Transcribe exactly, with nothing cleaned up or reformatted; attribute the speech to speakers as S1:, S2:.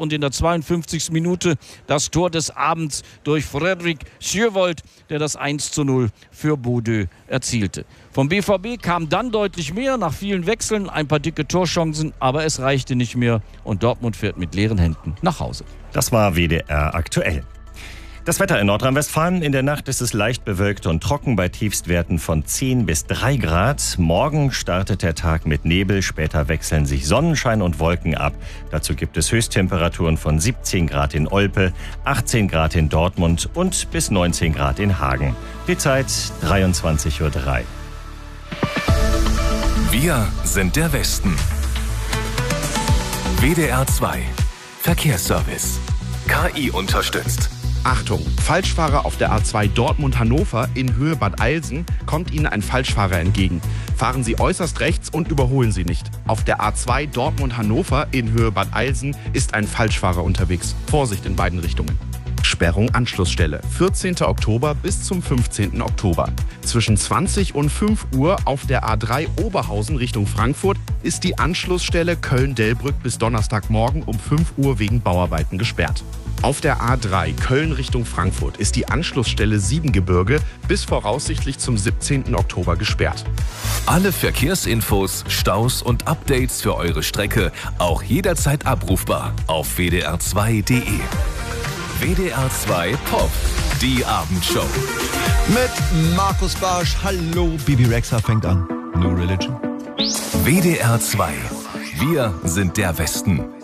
S1: und in der zweiundfünfzigsten Minute das Tor des Abends durch Fredrik Sjövold, der das eins zu null für Bodø erzielte. Vom B V B kam dann deutlich mehr, nach vielen Wechseln, ein paar dicke Torchancen, aber es reichte nicht mehr und Dortmund fährt mit leeren Händen nach Hause.
S2: Das war W D R aktuell. Das Wetter in Nordrhein-Westfalen. In der Nacht ist es leicht bewölkt und trocken bei Tiefstwerten von zehn bis drei Grad. Morgen startet der Tag mit Nebel. Später wechseln sich Sonnenschein und Wolken ab. Dazu gibt es Höchsttemperaturen von siebzehn Grad in Olpe, achtzehn Grad in Dortmund und bis neunzehn Grad in Hagen. Die Zeit dreiundzwanzig Uhr drei.
S3: Wir sind der Westen. W D R zwei Verkehrsservice. K I unterstützt.
S4: Achtung, Falschfahrer auf der A zwei Dortmund-Hannover in Höhe Bad Eilsen kommt Ihnen ein Falschfahrer entgegen. Fahren Sie äußerst rechts und überholen Sie nicht. Auf der A zwei Dortmund-Hannover in Höhe Bad Eilsen ist ein Falschfahrer unterwegs. Vorsicht in beiden Richtungen. Sperrung Anschlussstelle, vierzehnten Oktober bis zum fünfzehnten Oktober. Zwischen zwanzig und fünf Uhr auf der A drei Oberhausen Richtung Frankfurt ist die Anschlussstelle Köln-Delbrück bis Donnerstagmorgen um fünf Uhr wegen Bauarbeiten gesperrt. Auf der A drei Köln Richtung Frankfurt ist die Anschlussstelle Siebengebirge bis voraussichtlich zum siebzehnten Oktober gesperrt.
S3: Alle Verkehrsinfos, Staus und Updates für eure Strecke auch jederzeit abrufbar auf w d r zwei punkt d e. W D R zwei Pop, die Abendshow.
S5: Mit Markus Barsch. Hallo, Bibi Rexha fängt an. New Religion.
S3: W D R zwei. Wir sind der Westen.